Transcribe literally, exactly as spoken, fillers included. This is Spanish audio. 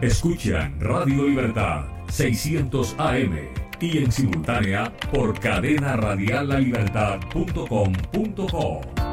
Escuchan Radio Libertad seiscientos A M y en simultánea por cadena radial la libertad punto com punto co.